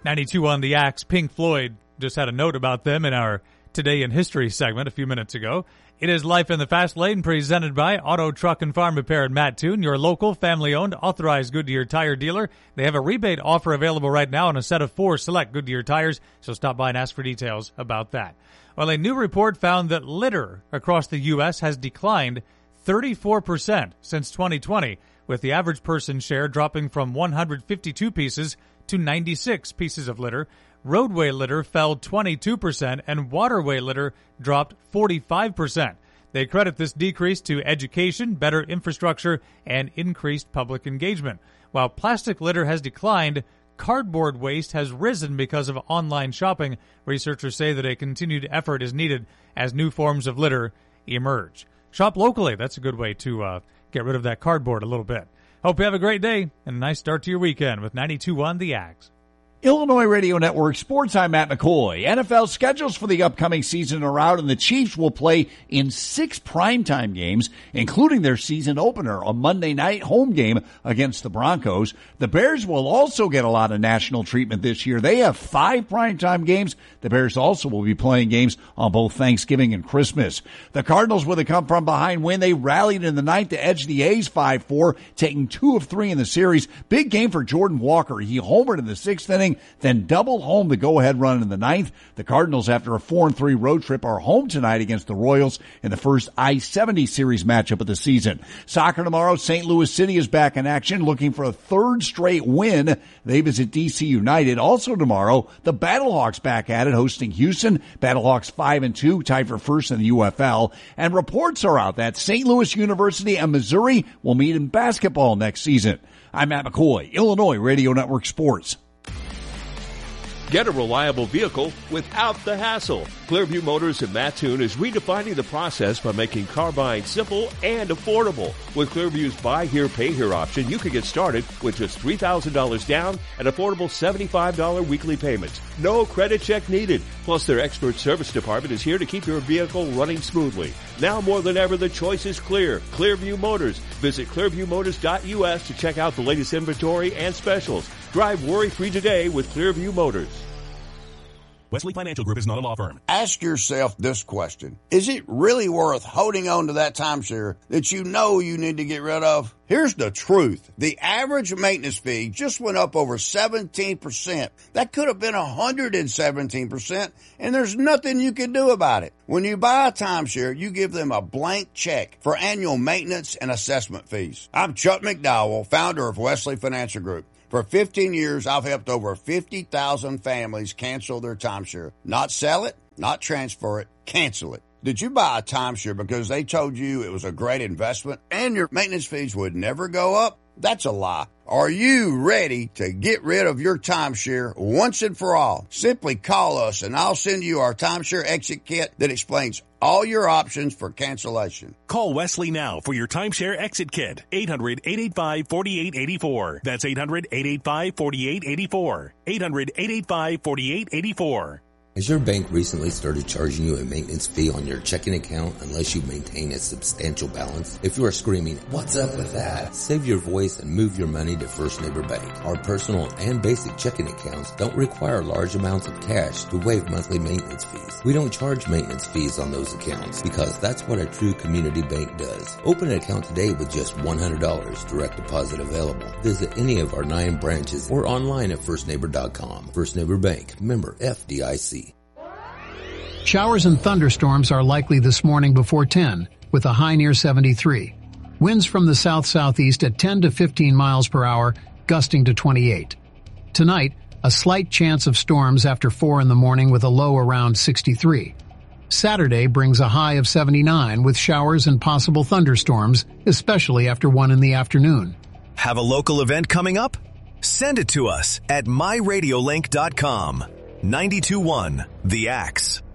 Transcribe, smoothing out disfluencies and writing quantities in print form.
92 on the Axe. Pink Floyd just had a note about them in our Today in History segment a few minutes ago. It is Life in the Fast Lane, presented by Auto, Truck, and Farm Repair in Mattoon, your local, family-owned, authorized Goodyear tire dealer. They have a rebate offer available right now on a set of 4 select Goodyear tires, so stop by and ask for details about that. Well, a new report found that litter across the U.S. has declined 34% since 2020, with the average person share dropping from 152 pieces to 96 pieces of litter. Roadway litter fell 22%, and waterway litter dropped 45%. They credit this decrease to education, better infrastructure, and increased public engagement. While plastic litter has declined, cardboard waste has risen because of online shopping. Researchers say that a continued effort is needed as new forms of litter emerge. Shop locally. That's a good way to get rid of that cardboard a little bit. Hope you have a great day and a nice start to your weekend with 92 on the Axe. Illinois Radio Network Sports, I'm Matt McCoy. NFL schedules for the upcoming season are out, and the Chiefs will play in 6 primetime games, including their season opener, a Monday night home game against the Broncos. The Bears will also get a lot of national treatment this year. They have 5 primetime games. The Bears also will be playing games on both Thanksgiving and Christmas. The Cardinals, with a come-from-behind win, they rallied in the ninth to edge the A's 5-4, taking 2 of 3 in the series. Big game for Jordan Walker. He homered in the 6th inning, then doubled home the go-ahead run in the 9th. The Cardinals, after a 4-3 road trip, are home tonight against the Royals in the first I-70 series matchup of the season. Soccer tomorrow, St. Louis City is back in action, looking for a 3rd straight win. They visit D.C. United. Also tomorrow, the Battlehawks back at it, hosting Houston. Battlehawks 5-2, tied for first in the UFL. And reports are out that St. Louis University and Missouri will meet in basketball next season. I'm Matt McCoy, Illinois Radio Network Sports. Get a reliable vehicle without the hassle. Clearview Motors in Mattoon is redefining the process by making car buying simple and affordable. With Clearview's Buy Here, Pay Here option, you can get started with just $3,000 down and affordable $75 weekly payments. No credit check needed. Plus, their expert service department is here to keep your vehicle running smoothly. Now more than ever, the choice is clear. Clearview Motors. Visit clearviewmotors.us to check out the latest inventory and specials. Drive worry-free today with Clearview Motors. Wesley Financial Group is not a law firm. Ask yourself this question. Is it really worth holding on to that timeshare that you know you need to get rid of? Here's the truth. The average maintenance fee just went up over 17%. That could have been 117%, and there's nothing you can do about it. When you buy a timeshare, you give them a blank check for annual maintenance and assessment fees. I'm Chuck McDowell, founder of Wesley Financial Group. For 15 years, I've helped over 50,000 families cancel their timeshare. Not sell it, not transfer it, cancel it. Did you buy a timeshare because they told you it was a great investment and your maintenance fees would never go up? That's a lie. Are you ready to get rid of your timeshare once and for all? Simply call us and I'll send you our timeshare exit kit that explains all your options for cancellation. Call Wesley now for your timeshare exit kit. 800-885-4884. That's 800-885-4884. 800-885-4884. Has your bank recently started charging you a maintenance fee on your checking account unless you maintain a substantial balance? If you are screaming, "What's up with that?" save your voice and move your money to First Neighbor Bank. Our personal and basic checking accounts don't require large amounts of cash to waive monthly maintenance fees. We don't charge maintenance fees on those accounts because that's what a true community bank does. Open an account today with just $100, direct deposit available. Visit any of our 9 branches or online at firstneighbor.com. First Neighbor Bank, member FDIC. Showers and thunderstorms are likely this morning before 10, with a high near 73. Winds from the south-southeast at 10 to 15 miles per hour, gusting to 28. Tonight, a slight chance of storms after 4 in the morning with a low around 63. Saturday brings a high of 79 with showers and possible thunderstorms, especially after 1 in the afternoon. Have a local event coming up? Send it to us at myradiolink.com. 92.1 The Axe.